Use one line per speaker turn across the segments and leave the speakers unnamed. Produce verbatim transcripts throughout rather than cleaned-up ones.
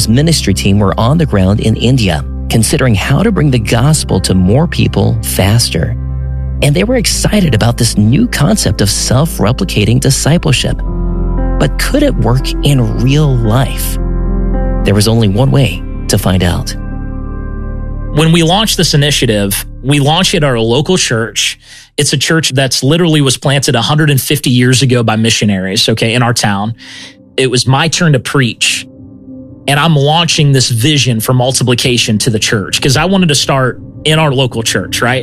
ministry team were on the ground in India, considering how to bring the gospel to more people faster. And they were excited about this new concept of self-replicating discipleship. But could it work in real life? There was only one way to find out.
When we launched this initiative, we launched it at our local church. It's a church that's literally was planted one hundred fifty years ago by missionaries, okay, in our town. It was my turn to preach. And I'm launching this vision for multiplication to the church because I wanted to start in our local church, right?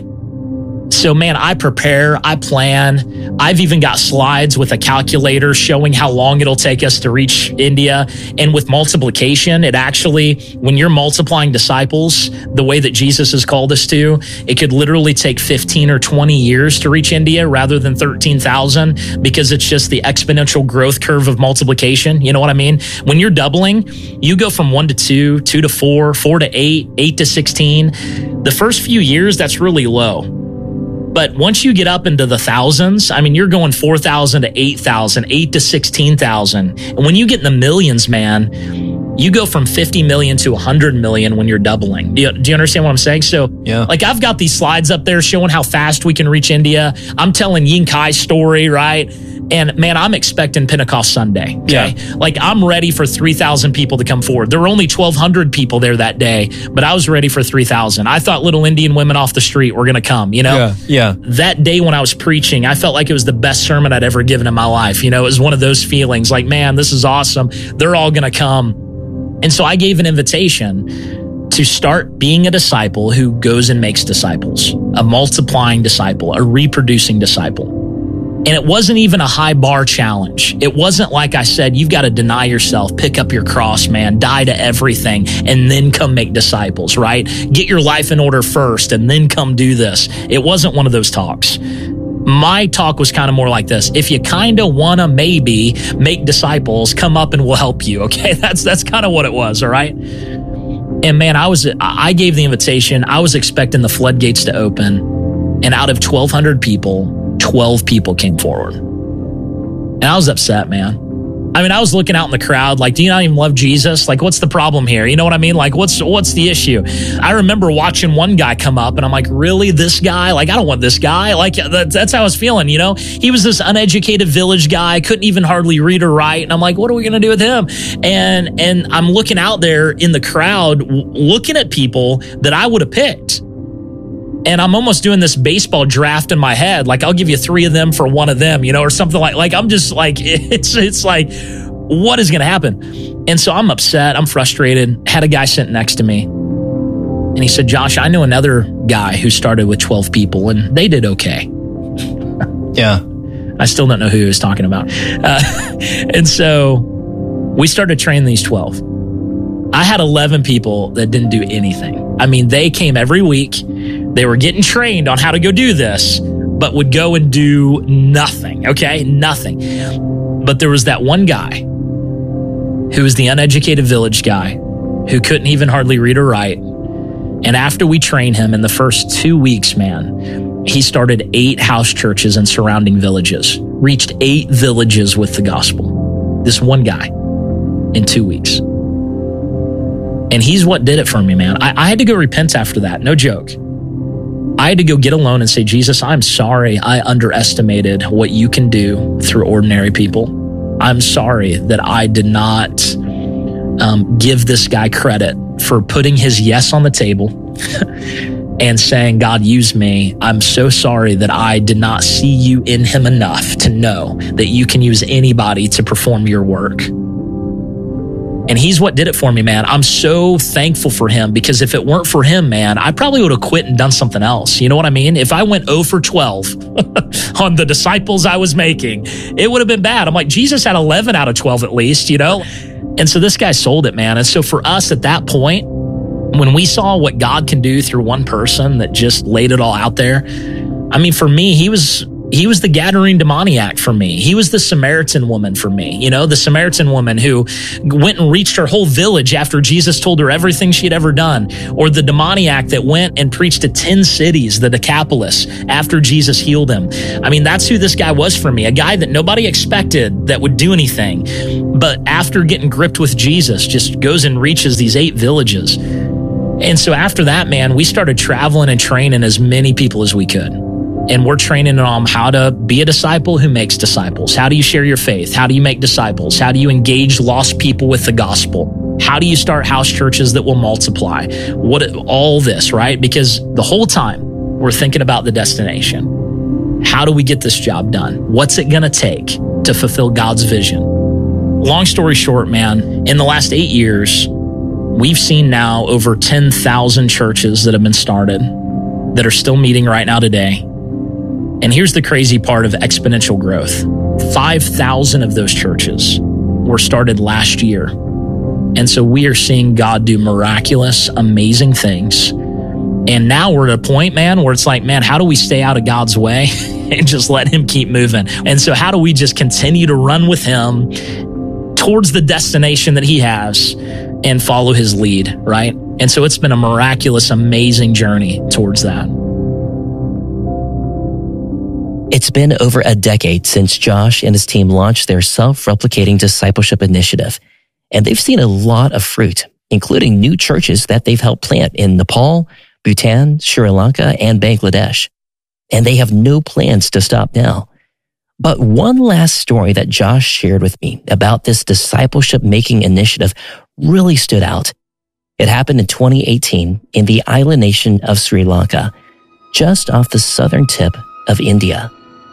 So, man, I prepare, I plan. I've even got slides with a calculator showing how long it'll take us to reach India. And with multiplication, it actually, when you're multiplying disciples, the way that Jesus has called us to, it could literally take fifteen or twenty years to reach India rather than thirteen thousand because it's just the exponential growth curve of multiplication. You know what I mean? When you're doubling, you go from one to two, two to four, four to eight, eight to sixteen. The first few years, that's really low. But once you get up into the thousands, I mean, you're going four thousand to eight thousand, eight to sixteen thousand. And when you get in the millions, man, you go from fifty million to one hundred million when you're doubling. Do you, do you understand what I'm saying? So,
yeah.
like, I've got these slides up there showing how fast we can reach India. I'm telling Ying Kai's story, right? And, man, I'm expecting Pentecost Sunday, okay?
Yeah.
Like, I'm ready for three thousand people to come forward. There were only twelve hundred people there that day, but I was ready for three thousand. I thought little Indian women off the street were going to come, you know?
Yeah, yeah.
That day when I was preaching, I felt like it was the best sermon I'd ever given in my life. You know, it was one of those feelings like, man, this is awesome. They're all going to come. And so I gave an invitation to start being a disciple who goes and makes disciples, a multiplying disciple, a reproducing disciple. And it wasn't even a high bar challenge. It wasn't like I said, you've got to deny yourself, pick up your cross, man, die to everything, and then come make disciples, right? Get your life in order first, and then come do this. It wasn't one of those talks. My talk was kind of more like this. If you kind of want to maybe make disciples, come up and we'll help you, okay? That's that's kind of what it was, all right? And man, I was I gave the invitation. I was expecting the floodgates to open, and out of twelve hundred people, twelve people came forward. And I was upset, man. I mean, I was looking out in the crowd like, do you not even love Jesus? Like, what's the problem here? You know what I mean? Like, what's what's the issue? I remember watching one guy come up and I'm like, really, this guy? Like, I don't want this guy. Like, that, that's how I was feeling, you know? He was this uneducated village guy, couldn't even hardly read or write. And I'm like, what are we going to do with him? And, and I'm looking out there in the crowd, looking at people that I would have picked. And I'm almost doing this baseball draft in my head. Like, I'll give you three of them for one of them, you know, or something like, like I'm just like, it's, it's like, what is going to happen? And so I'm upset. I'm frustrated. Had a guy sitting next to me and he said, Josh, I know another guy who started with twelve people and they did okay.
Yeah.
I still don't know who he was talking about. Uh, and so we started training these twelve. I had eleven people that didn't do anything. I mean, they came every week. They were getting trained on how to go do this, but would go and do nothing, okay? Nothing. But there was that one guy who was the uneducated village guy who couldn't even hardly read or write. And after we trained him in the first two weeks, man, he started eight house churches in surrounding villages, reached eight villages with the gospel. This one guy in two weeks. And he's what did it for me, man. I, I had to go repent after that. No joke. I had to go get alone and say, Jesus, I'm sorry I underestimated what you can do through ordinary people. I'm sorry that I did not um, give this guy credit for putting his yes on the table and saying, God, use me. I'm so sorry that I did not see you in him enough to know that you can use anybody to perform your work. And he's what did it for me, man. I'm so thankful for him because if it weren't for him, man, I probably would have quit and done something else. You know what I mean? If I went zero for twelve on the disciples I was making, it would have been bad. I'm like, Jesus had eleven out of twelve at least, you know? And so this guy sold it, man. And so for us at that point, when we saw what God can do through one person that just laid it all out there, I mean, for me, he was He was the Gadarene demoniac for me. He was the Samaritan woman for me. You know, the Samaritan woman who went and reached her whole village after Jesus told her everything she'd ever done. Or the demoniac that went and preached to ten cities, the Decapolis, after Jesus healed him. I mean, that's who this guy was for me. A guy that nobody expected that would do anything. But after getting gripped with Jesus, just goes and reaches these eight villages. And so after that, man, we started traveling and training as many people as we could. And we're training them how to be a disciple who makes disciples. How do you share your faith? How do you make disciples? How do you engage lost people with the gospel? How do you start house churches that will multiply? What, all this, right? Because the whole time we're thinking about the destination. How do we get this job done? What's it going to take to fulfill God's vision? Long story short, man, in the last eight years, we've seen now over ten thousand churches that have been started that are still meeting right now today. And here's the crazy part of exponential growth. five thousand of those churches were started last year. And so we are seeing God do miraculous, amazing things. And now we're at a point, man, where it's like, man, how do we stay out of God's way and just let him keep moving? And so how do we just continue to run with him towards the destination that he has and follow his lead, right? And so it's been a miraculous, amazing journey towards that.
It's been over a decade since Josh and his team launched their self-replicating discipleship initiative, and they've seen a lot of fruit, including new churches that they've helped plant in Nepal, Bhutan, Sri Lanka, and Bangladesh. And they have no plans to stop now. But one last story that Josh shared with me about this discipleship-making initiative really stood out. It happened in twenty eighteen in the island nation of Sri Lanka, just off the southern tip of India.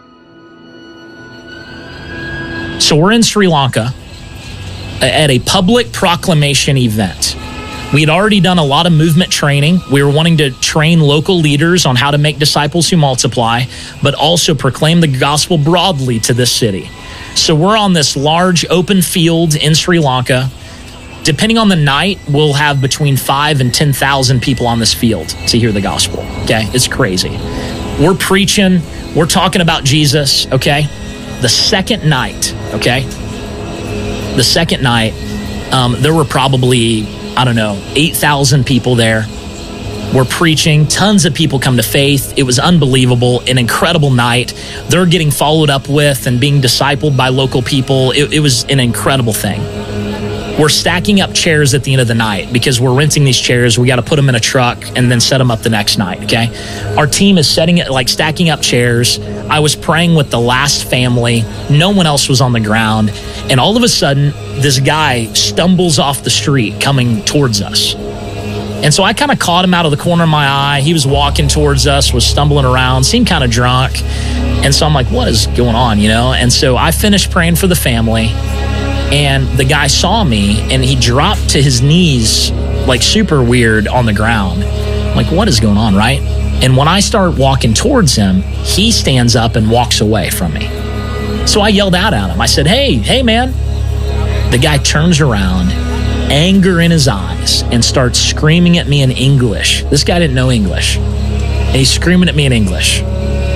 So we're in Sri Lanka at a public proclamation event. We had already done a lot of movement training. We were wanting to train local leaders on how to make disciples who multiply, but also proclaim the gospel broadly to this city. So we're on this large open field in Sri Lanka. Depending on the night, we'll have between five and ten thousand people on this field to hear the gospel. Okay, it's crazy. We're preaching. We're talking about Jesus. Okay, the second night. Okay, the second night, um, there were probably, I don't know, eight thousand people there. We're preaching. Tons of people come to faith. It was unbelievable, an incredible night. They're getting followed up with and being discipled by local people. It, it was an incredible thing. We're stacking up chairs at the end of the night because we're renting these chairs. We got to put them in a truck and then set them up the next night, okay? Our team is setting it, like stacking up chairs. I was praying with the last family. No one else was on the ground. And all of a sudden, this guy stumbles off the street coming towards us. And so I kind of caught him out of the corner of my eye. He was walking towards us, was stumbling around, seemed kind of drunk. And so I'm like, what is going on, you know? And so I finished praying for the family. And the guy saw me and he dropped to his knees like super weird on the ground. I'm like, what is going on, right? And when I start walking towards him, he stands up and walks away from me. So I yelled out at him. I said, hey, hey, man. The guy turns around, anger in his eyes, and starts screaming at me in English. This guy didn't know English. And he's screaming at me in English.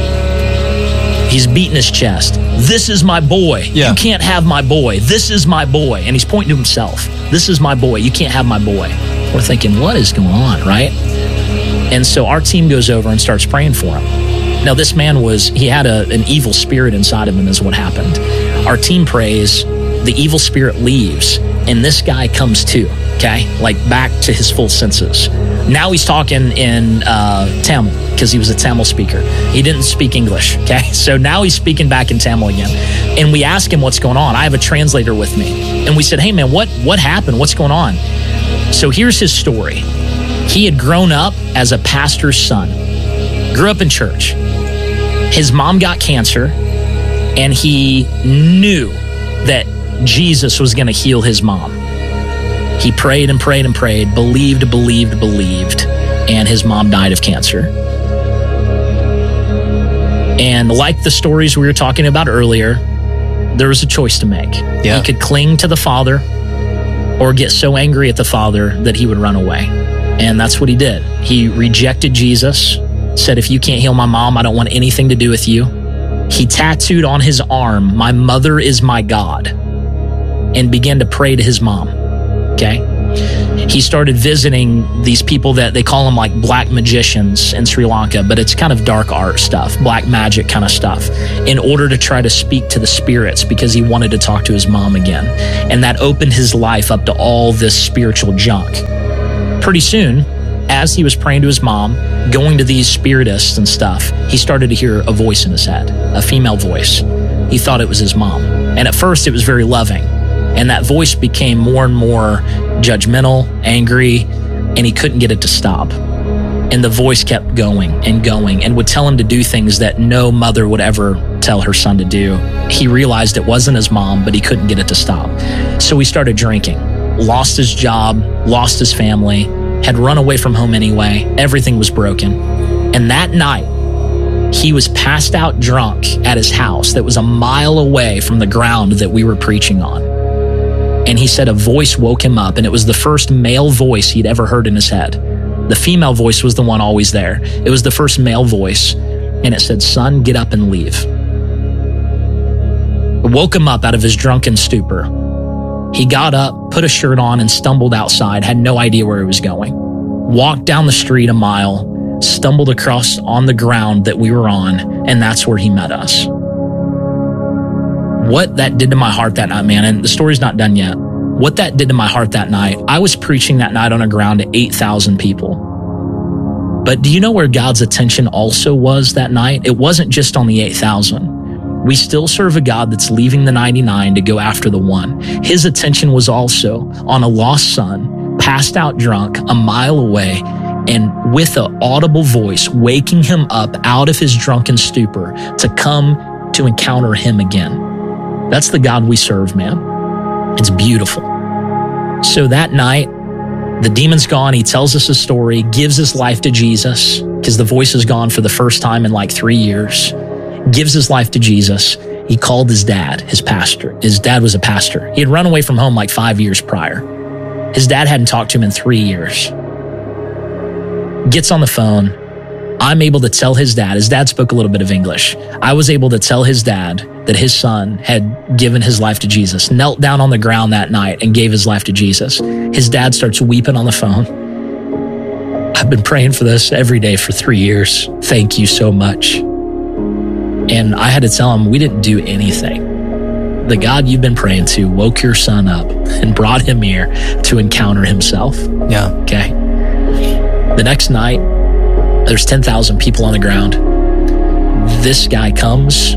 He's beating his chest. This is my boy. Yeah. You can't have my boy. This is my boy. And he's pointing to himself. This is my boy. You can't have my boy. We're thinking, what is going on, right? And so our team goes over and starts praying for him. Now, this man was, he had a, an evil spirit inside of him is what happened. Our team prays, the evil spirit leaves, and this guy comes to, okay? Like back to his full senses. Now he's talking in uh, Tamil because he was a Tamil speaker. He didn't speak English, okay? So now he's speaking back in Tamil again. And we ask him what's going on. I have a translator with me. And we said, hey, man, what, what happened? What's going on? So here's his story. He had grown up as a pastor's son, grew up in church. His mom got cancer, and he knew that Jesus was going to heal his mom. He prayed and prayed and prayed, believed, believed, believed, and his mom died of cancer. And like the stories we were talking about earlier, there was a choice to make. Yeah. He could cling to the Father or get so angry at the Father that he would run away. And that's what he did. He rejected Jesus, said, if you can't heal my mom, I don't want anything to do with you. he tattooed on his arm, "My mother is my God," and began to pray to his mom. Okay? He started visiting these people that they call them like black magicians in Sri Lanka, but it's kind of dark art stuff, black magic kind of stuff, in order to try to speak to the spirits because he wanted to talk to his mom again. And that opened his life up to all this spiritual junk. Pretty soon, as he was praying to his mom, going to these spiritists and stuff, he started to hear a voice in his head, a female voice. He thought it was his mom. And at first it was very loving. And that voice became more and more judgmental, angry, and he couldn't get it to stop. And the voice kept going and going and would tell him to do things that no mother would ever tell her son to do. He realized it wasn't his mom, but he couldn't get it to stop. So he started drinking, lost his job, lost his family, had run away from home anyway. Everything was broken. And that night, he was passed out drunk at his house that was a mile away from the ground that we were preaching on. And he said a voice woke him up, and it was the first male voice he'd ever heard in his head. The female voice was the one always there. It was the first male voice, and it said, "Son, get up and leave." It woke him up out of his drunken stupor. He got up, put a shirt on, and stumbled outside, had no idea where he was going. Walked down the street a mile, stumbled across on the ground that we were on, and that's where he met us. What that did to my heart that night, man, and the story's not done yet. What that did to my heart that night, I was preaching that night on a ground to eight thousand people. But do you know where God's attention also was that night? It wasn't just on the eight thousand. We still serve a God that's leaving the ninety-nine to go after the one. His attention was also on a lost son, passed out drunk, a mile away, and with an audible voice waking him up out of his drunken stupor to come to encounter him again. That's the God we serve, man. It's beautiful. So that night, the demon's gone. He tells us a story, gives his life to Jesus because the voice is gone for the first time in like three years. Gives his life to Jesus. He called his dad, his pastor. His dad was a pastor. He had run away from home like five years prior. His dad hadn't talked to him in three years. Gets on the phone. I'm able to tell his dad, his dad spoke a little bit of English. I was able to tell his dad that his son had given his life to Jesus, knelt down on the ground that night and gave his life to Jesus. His dad starts weeping on the phone. "I've been praying for this every day for three years. Thank you so much." And I had to tell him, we didn't do anything. The God you've been praying to woke your son up and brought him here to encounter himself.
Yeah.
Okay. The next night, there's ten thousand people on the ground. This guy comes,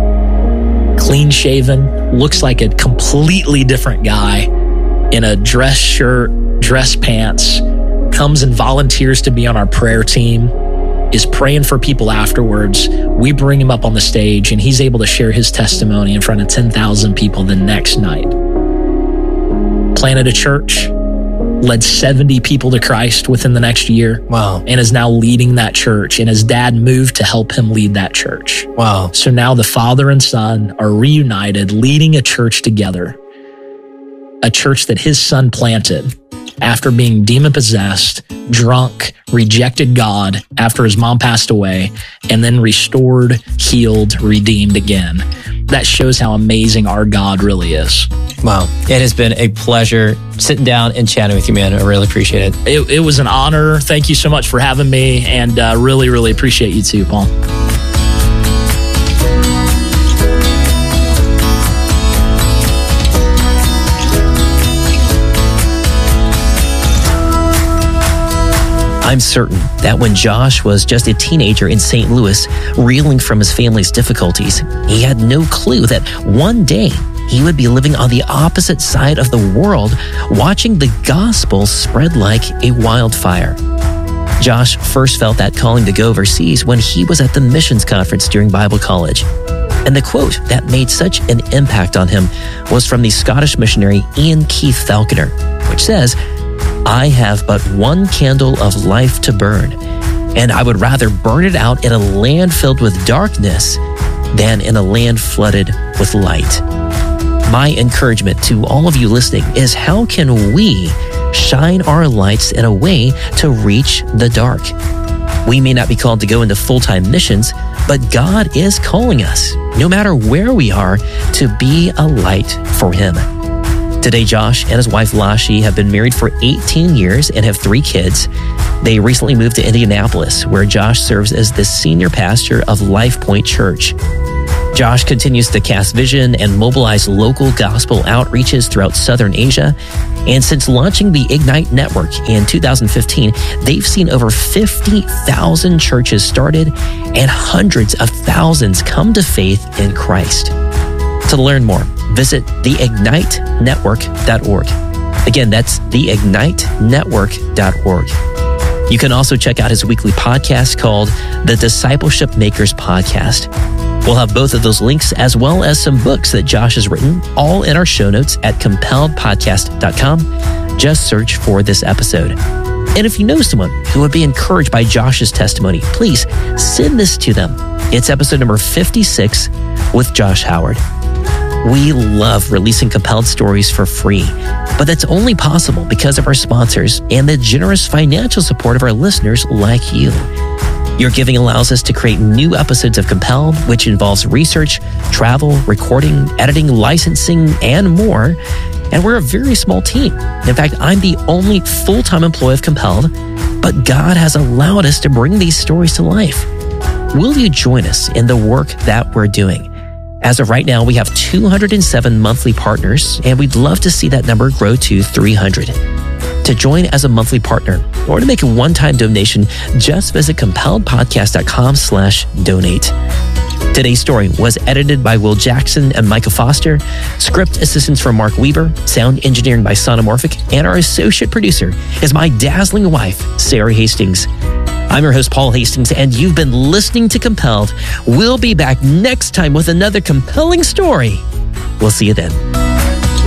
clean shaven, looks like a completely different guy in a dress shirt, dress pants, comes and volunteers to be on our prayer team, is praying for people afterwards. We bring him up on the stage and he's able to share his testimony in front of ten thousand people the next night. Planted a church, led seventy people to Christ within the next year.
Wow.
And is now leading that church. And his dad moved to help him lead that church.
Wow.
So now the father and son are reunited, leading a church together. A church that his son planted after being demon-possessed, drunk, rejected God after his mom passed away, and then restored, healed, redeemed again. That shows how amazing our God really is.
Wow. It has been a pleasure sitting down and chatting with you, man. I really appreciate it.
It, it was an honor. Thank you so much for having me, and uh, really, really appreciate you too, Paul.
I'm certain that when Josh was just a teenager in Saint Louis, reeling from his family's difficulties, he had no clue that one day he would be living on the opposite side of the world, watching the gospel spread like a wildfire. Josh first felt that calling to go overseas when he was at the missions conference during Bible college. And the quote that made such an impact on him was from the Scottish missionary Ian Keith Falconer, which says, "I have but one candle of life to burn, and I would rather burn it out in a land filled with darkness than in a land flooded with light." My encouragement to all of you listening is, how can we shine our lights in a way to reach the dark? We may not be called to go into full-time missions, but God is calling us, no matter where we are, to be a light for Him. Today, Josh and his wife Lashi have been married for eighteen years and have three kids. They recently moved to Indianapolis, where Josh serves as the senior pastor of Life Point Church. Josh continues to cast vision and mobilize local gospel outreaches throughout Southern Asia. And since launching the Ignite Network in two thousand fifteen, they've seen over fifty thousand churches started and hundreds of thousands come to faith in Christ. To learn more, visit the ignite network dot org. Again, that's the ignite network dot org. You can also check out his weekly podcast called the Discipleship Makers Podcast. We'll have both of those links as well as some books that Josh has written, all in our show notes at compelled podcast dot com. Just search for this episode. And if you know someone who would be encouraged by Josh's testimony, please send this to them. It's episode number fifty-six with Josh Howard. We love releasing Compelled stories for free, but that's only possible because of our sponsors and the generous financial support of our listeners like you. Your giving allows us to create new episodes of Compelled, which involves research, travel, recording, editing, licensing, and more. And we're a very small team. In fact, I'm the only full-time employee of Compelled, but God has allowed us to bring these stories to life. Will you join us in the work that we're doing? As of right now, we have two hundred seven monthly partners, and we'd love to see that number grow to three hundred. To join as a monthly partner or to make a one-time donation, just visit compelled podcast dot com slash donate. Today's story was edited by Will Jackson and Micah Foster, script assistance from Mark Weber, sound engineering by Sonomorphic, and our associate producer is my dazzling wife, Sarah Hastings. I'm your host, Paul Hastings, and you've been listening to Compelled. We'll be back next time with another compelling story. We'll see you then.